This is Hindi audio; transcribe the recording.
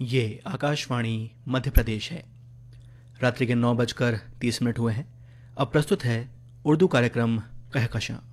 ये आकाशवाणी मध्य प्रदेश है। रात्रि के 9:30 हुए हैं। अब प्रस्तुत है उर्दू कार्यक्रम कहकशां।